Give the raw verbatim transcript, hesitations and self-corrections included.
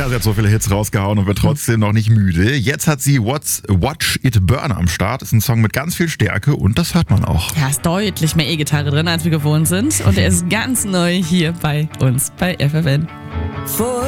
Ja, sie hat so viele Hits rausgehauen und wird trotzdem noch nicht müde. Jetzt hat sie What's, Watch It Burn am Start. Ist ein Song mit ganz viel Stärke und das hört man auch. Ja, ist deutlich mehr E-Gitarre drin, als wir gewohnt sind. Und er ist ganz neu hier bei uns bei F F N.